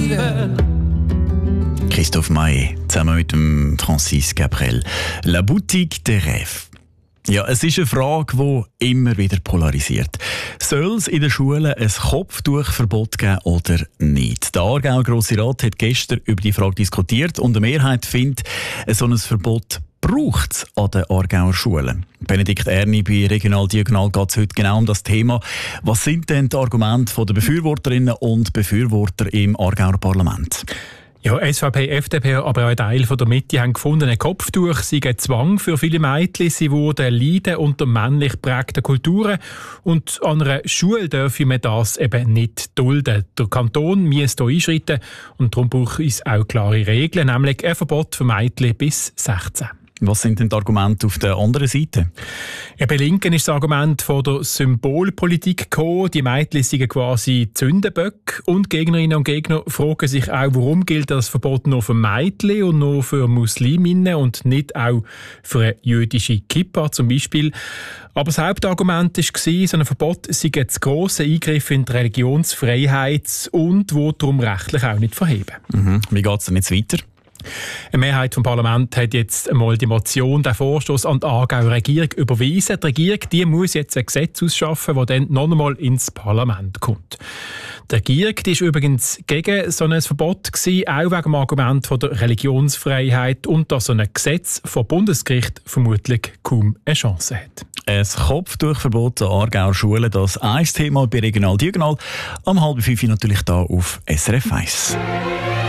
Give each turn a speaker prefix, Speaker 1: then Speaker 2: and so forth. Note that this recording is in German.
Speaker 1: l'hiver.
Speaker 2: Christophe Maé, zusammen mit dem Francis Cabrel. La Boutique des Rêves. Ja, es ist eine Frage, die immer wieder polarisiert. Soll es in den Schulen ein Kopftuchverbot geben oder nicht? Der Aargauer Grosse Rat hat gestern über die Frage diskutiert und eine Mehrheit findet, so ein Verbot braucht es an den Aargauer Schulen. Benedikt Erni bei Regional Diagonal geht es heute genau um das Thema. Was sind denn die Argumente der Befürworterinnen und Befürworter im Aargauer Parlament?
Speaker 3: Ja, SVP, FDP, aber auch ein Teil von der Mitte haben gefunden, ein Kopftuch sei ein Zwang für viele Mädchen. Sie würden leiden unter männlich geprägten Kulturen. Und an einer Schule dürfe man das eben nicht dulden. Der Kanton muss hier einschreiten und darum braucht es auch klare Regeln, nämlich ein Verbot für Mädchen bis 16.
Speaker 2: Was sind denn die Argumente auf der anderen Seite?
Speaker 3: Bei Linken ist das Argument von der Symbolpolitik gekommen. Die Mädchen sind quasi Zündenböcke. Und Gegnerinnen und Gegner fragen sich auch, warum gilt das Verbot nur für Mädchen und nur für Musliminnen und nicht auch für eine jüdische Kippa zum Beispiel. Aber das Hauptargument war, so ein Verbot sei ein zu grosser Eingriff in die Religionsfreiheit und will darum rechtlich auch nicht verheben.
Speaker 2: Wie geht es denn jetzt weiter?
Speaker 3: Eine Mehrheit vom Parlament hat jetzt einmal die Motion, den Vorstoß an die Aargauer Regierung überwiesen. Die Regierung die muss jetzt ein Gesetz ausschaffen, das dann noch einmal ins Parlament kommt. Die Regierung die ist übrigens gegen so ein Verbot gewesen, auch wegen dem Argument von der Religionsfreiheit und dass so ein Gesetz vom Bundesgericht vermutlich kaum eine Chance hat.
Speaker 2: Ein Kopftuchverbot an Aargauer Schulen, das ein Thema bei Regional Diagonal. Am 4:30 natürlich hier auf SRF 1.